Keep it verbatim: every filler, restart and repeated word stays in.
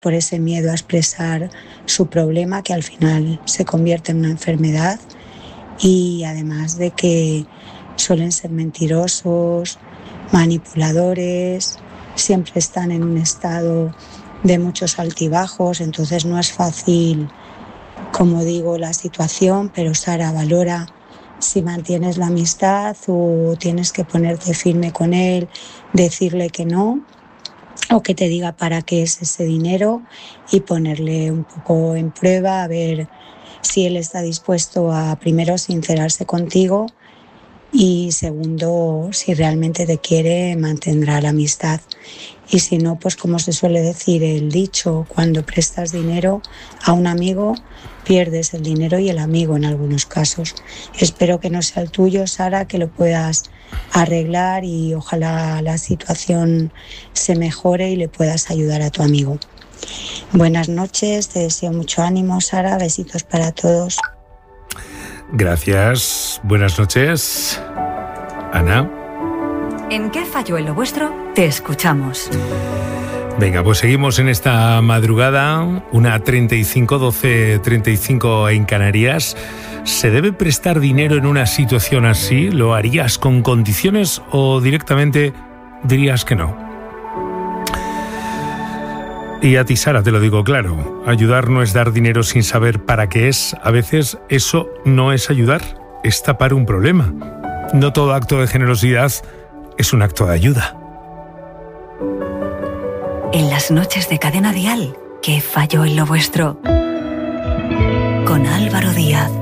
por ese miedo a expresar su problema, que al final se convierte en una enfermedad, y además de que suelen ser mentirosos, manipuladores, siempre están en un estado de muchos altibajos, entonces no es fácil, como digo, la situación, pero Sara, valora si mantienes la amistad o tienes que ponerte firme con él, decirle que no, o que te diga para qué es ese dinero y ponerle un poco en prueba, a ver si él está dispuesto a, primero, sincerarse contigo, y segundo, si realmente te quiere, mantendrá la amistad. Y si no, pues como se suele decir el dicho, cuando prestas dinero a un amigo, pierdes el dinero y el amigo en algunos casos. Espero que no sea el tuyo, Sara, que lo puedas arreglar y ojalá la situación se mejore y le puedas ayudar a tu amigo. Buenas noches, te deseo mucho ánimo, Sara, besitos para todos. Gracias, buenas noches. Ana. ¿En qué falló en lo vuestro? Te escuchamos. Venga, pues seguimos en esta madrugada, una treinta y cinco, doce treinta y cinco en Canarias. ¿Se debe prestar dinero en una situación así? ¿Lo harías con condiciones o directamente dirías que no? Y a ti, Sara, te lo digo claro, ayudar no es dar dinero sin saber para qué es. A veces eso no es ayudar, es tapar un problema. No todo acto de generosidad es un acto de ayuda. En las noches de Cadena Dial, ¿qué falló en lo vuestro? Con Álvaro Díaz.